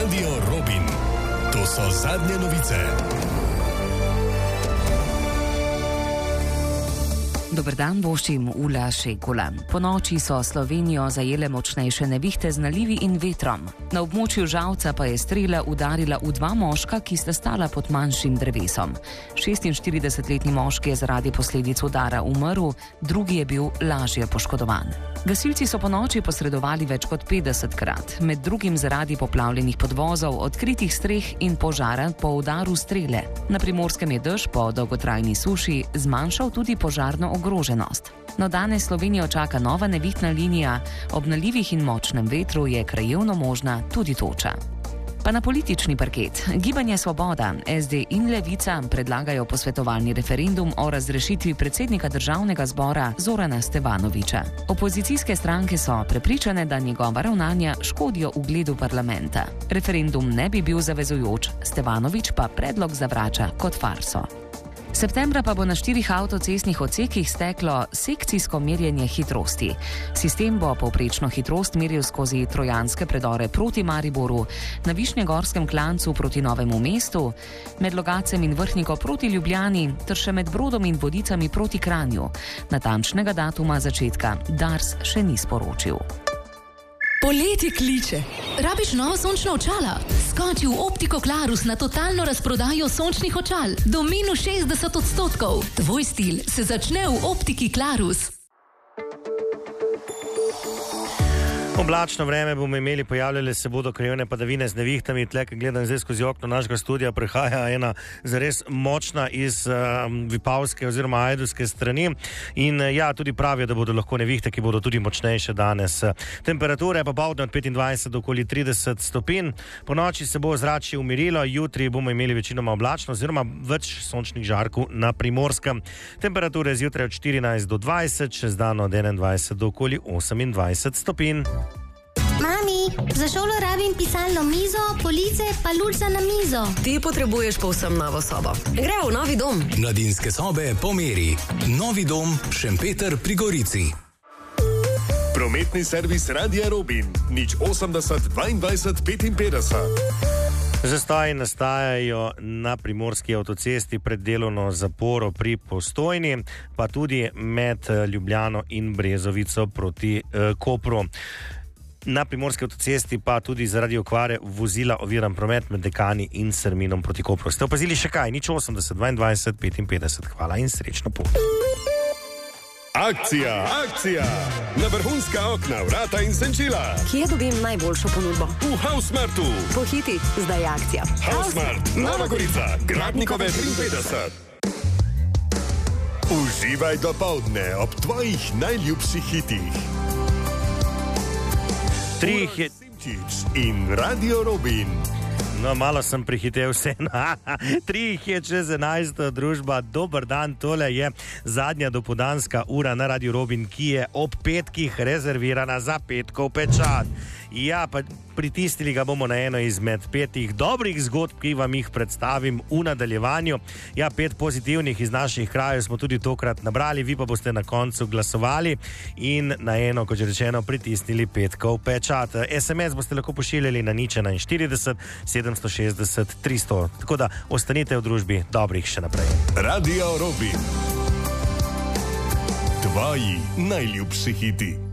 Radio Robin. To so zadnje novice. Dober dan, voščim Ula Šekula. Po noči so Slovenijo zajele močnejše nevihte z nalivi in vetrom. Na območju Žalca pa je strela udarila v dva moška, ki sta stala pod manjšim drevesom. 46-letni moški je zaradi posledic udara umrl, drugi je bil lažje poškodovan. Gasilci so po noči posredovali več kot 50krat, med drugim zaradi poplavljenih podvozov, odkritih streh in požara po udaru strele. Na Primorskem je dež po dolgotrajni suši zmanjšal tudi požarno ogroženost. No, danes Slovenijo čaka nova nevihtna linija, ob nalivih in močnem vetru je krajevno možna tudi toča. Pa na politični parket. Gibanje Svoboda, SD in Levica predlagajo posvetovalni referendum o razrešitvi predsednika državnega zbora Zorana Stevanovića. Opozicijske stranke so prepričane, da njegova ravnanja škodijo ugledu parlamenta. Referendum ne bi bil zavezujoč, Stevanović pa predlog zavrača kot farso. Septembra pa bo na 4 avtocestnih odsekih steklo sekcijsko merjenje hitrosti. Sistem bo povprečno hitrost meril skozi trojanske predore proti Mariboru, na Višnjegorskem klancu proti Novemu mestu, med Logacem in Vrhniko proti Ljubljani ter še med Brodom in Vodicami proti Kranju. Natančnega datuma začetka Dars še ni sporočil. Poletje kliče. Rabiš novo sončno očala? Skoči v Optiko Klarus na totalno razprodajo sončnih očal. Do minus 60%. Tvoj stil se začne v Optiki Klarus. Oblačno vreme bomo imeli, pojavljale se bodo krajevne padavine z nevihtami. Tle, ki gledam zdaj skozi okno našega studija, prihaja ena zares močna iz Vipavske oziroma Ajdovske strani. In ja, tudi pravijo, da bodo lahko nevihte, ki bodo tudi močnejše danes. Temperature pa popoldne od 25 do okoli 30 stopinj. Po noči se bo ozračje umirilo, jutri bomo imeli večinoma oblačno oziroma več sončnih žarkov na Primorskem. Temperature zjutraj od 14 do 20, čez dan od 21 do okoli 28 stopinj. Mami, za šolo rabim pisalno mizo, police pa luč za na mizo. Ti potrebuješ povsem novo sobo. Gre v novi dom. Mladinske sobe pomeri. Novi dom Šempeter pri Gorici. Prometni servis Radia Robin. 080 22 55. Zastoji nastajajo na primorski avtocesti pred delovno zaporo pri Postojni, pa tudi med Ljubljano in Brezovico proti Kopru. Na primorski avtocesti pa tudi zaradi okvare vozila oviran promet med Dekani in Serminom proti Kopru. Ste opazili še kaj? 080 22 55. Hvala in srečno pot. Akcija, akcija! Na vrhunska okna, vrata in senčila. Kje dobim najboljšo ponudbo? V Hausmartu. Pohiti, zdaj je akcija. Hausmart, Nova Gorica, Gradnikove 53. Uživaj dopoldne ob tvojih najljubših hitih. Simčič in Radio Robin. No, malo sem prihitev vseeno. 3 je čez 11, družba. Dober dan, tole je zadnja dopoldanska ura na Radio Robin, ki je ob petkih rezervirana za petkov pečat. Ja, pa pritisnili ga bomo na eno izmed 5 dobrih zgodb, ki vam jih predstavim v nadaljevanju. Ja, 5 pozitivnih iz naših krajev smo tudi tokrat nabrali, vi pa boste na koncu glasovali in na eno, kot že rečeno, pritisnili petkov pečat. SMS boste lahko pošiljali na 041 760 300. Tako da ostanite v družbi dobrih še naprej. Radio Robin. Tvoji najljubši hiti.